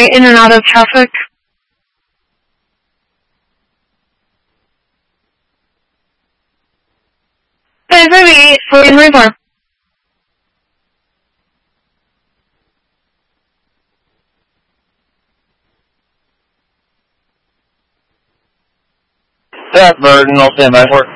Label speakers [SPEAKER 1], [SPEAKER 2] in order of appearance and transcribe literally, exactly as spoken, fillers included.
[SPEAKER 1] sorry, in and out of traffic. five five eight, four three four.
[SPEAKER 2] That burden, I'll stand by for it.